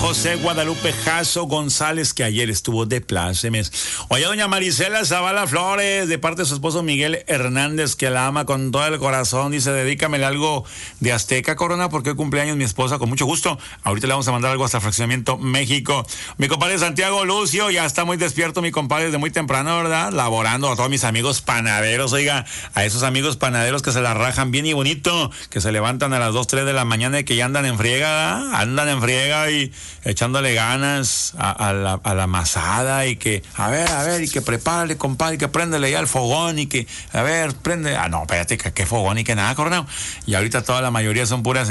José Guadalupe Jasso González, que ayer estuvo de plácemes. Oye, doña Marisela Zavala Flores, de parte de su esposo Miguel Hernández, que la ama con todo el corazón, dice, dedícamele algo de Azteca, Corona, porque hoy cumpleaños mi esposa, con mucho gusto. Ahorita le vamos a mandar algo hasta Fraccionamiento México. Mi compadre Santiago Lucio, ya está muy despierto, mi compadre, desde muy temprano, ¿verdad? Laborando. A todos mis amigos panaderos, oiga, a esos amigos panaderos que se la rajan bien y bonito, que se levantan a las 2, 3 de la mañana y que ya andan en friega, ¿verdad? Andan en friega y echándole ganas a la masada, y que, a ver, y que prepárale, compadre, y que préndele ya el fogón, y que, a ver, prende, no, espérate, que fogón y que nada, Coronel. Y ahorita toda la mayoría son puras,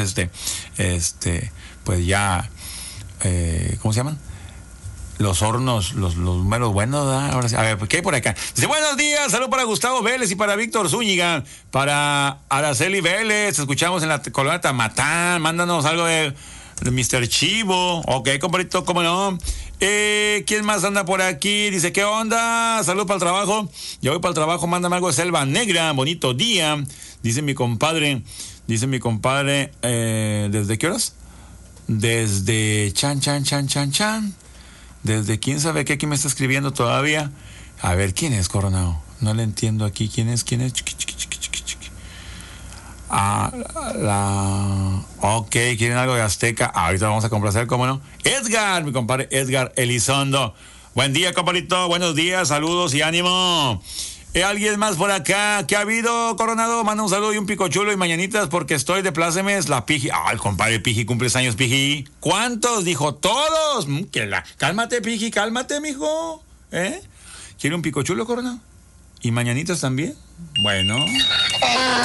pues ya, ¿cómo se llaman? Los hornos, los números buenos, ¿verdad? Ahora sí. A ver, ¿qué hay por acá? Dice, buenos días, salud para Gustavo Vélez y para Víctor Zúñiga, para Araceli Vélez, escuchamos en la colonia Tamatán, mándanos algo de Mr. Chivo, ok, compadrito, cómo no. ¿Quién más anda por aquí? Dice, ¿qué onda? Salud para el trabajo. Ya voy para el trabajo, mándame algo de Selva Negra, bonito día. Dice mi compadre, ¿desde qué horas? Desde chan. Desde quién sabe qué, aquí me está escribiendo todavía. A ver, ¿quién es, Coronado? No le entiendo aquí. ¿Quién es? Ok, quieren algo de Azteca. Ahorita vamos a complacer, ¿cómo no? Edgar, mi compadre Edgar Elizondo. Buen día, compadrito. Buenos días, saludos y ánimo. ¿Alguien más por acá? ¿Qué ha habido, Coronado? Manda un saludo y un picochulo y mañanitas porque estoy de plácemes. La Piji. El compadre Piji, cumples años, Piji. ¿Cuántos? Dijo, todos. Cálmate, Piji, cálmate, mijo. ¿Quiere un picochulo, Coronado? ¿Y mañanitas también? Bueno.